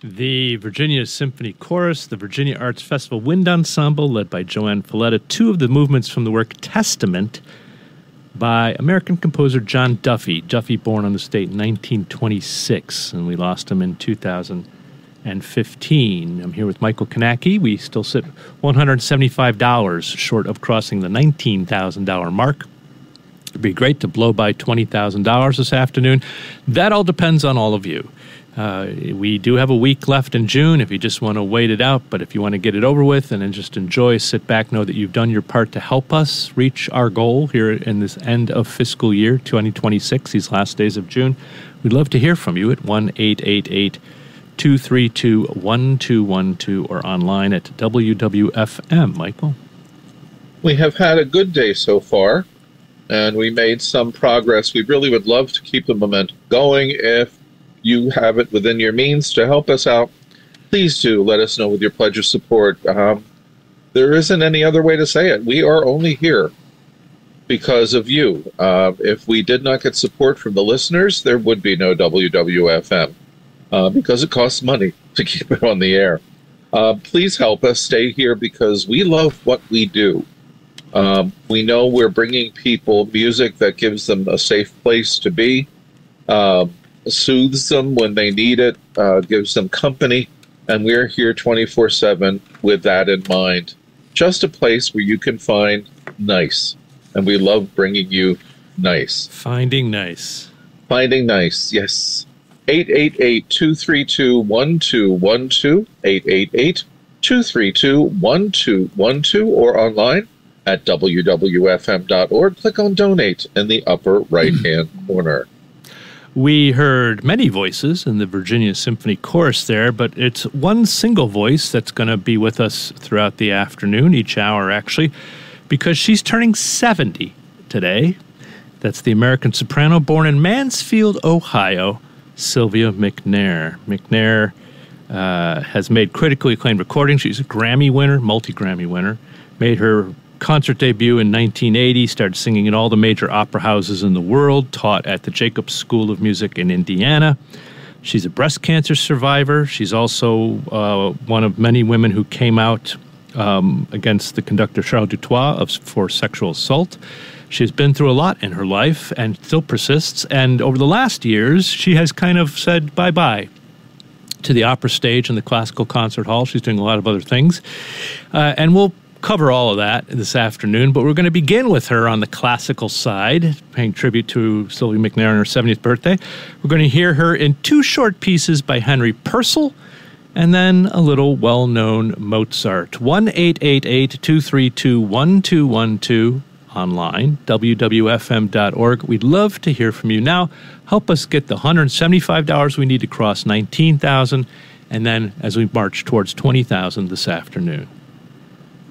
The Virginia Symphony Chorus, the Virginia Arts Festival Wind Ensemble, led by Joanne Falletta, two of the movements from the work Testament by American composer John Duffy. Duffy born on the state in 1926, and we lost him in 2015. I'm here with Michael Konacki. We still sit $175 short of crossing the $19,000 mark. It'd be great to blow by $20,000 this afternoon. That all depends on all of you. We do have a week left in June if you just want to wait it out, but if you want to get it over with and then just enjoy, sit back, know that you've done your part to help us reach our goal here in this end of fiscal year 2026, these last days of June, we'd love to hear from you at 1-888-232-1212 or online at WWFM. Michael? We have had a good day so far, and we made some progress. We really would love to keep the momentum going. If you have it within your means to help us out, please do let us know with your pledge of support. There isn't any other way to say it. We are only here because of you. If we did not get support from the listeners, there would be no WWFM because it costs money to keep it on the air. Please help us stay here because we love what we do. We know we're bringing people music that gives them a safe place to be, soothes them when they need it, gives them company, and we're here 24/7 with that in mind. Just a place where you can find nice, and we love bringing you nice. Finding nice. Finding nice, yes. 888-232-1212, 888-232-1212, or online at wwfm.org. Click on Donate in the upper right-hand corner. We heard many voices in the Virginia Symphony Chorus there, but it's one single voice that's going to be with us throughout the afternoon, each hour actually, because she's turning 70 today. That's the American soprano born in Mansfield, Ohio, Sylvia McNair. McNair has made critically acclaimed recordings. She's a Grammy winner, multi-Grammy winner, made her concert debut in 1980, started singing in all the major opera houses in the world, taught at the Jacobs School of Music in Indiana. She's a breast cancer survivor. She's also one of many women who came out against the conductor Charles Dutoit for sexual assault. She's been through a lot in her life and still persists. And over the last years, she has kind of said bye-bye to the opera stage and the classical concert hall. She's doing a lot of other things. And we'll cover all of that this afternoon, but we're going to begin with her on the classical side, paying tribute to Sylvia McNair on her 70th birthday. We're going to hear her in two short pieces by Henry Purcell, and then a little well-known Mozart. 1-888-232-1212, online, wwfm.org. We'd love to hear from you now. Help us get the $175 we need to cross $19,000, and then as we march towards $20,000 this afternoon.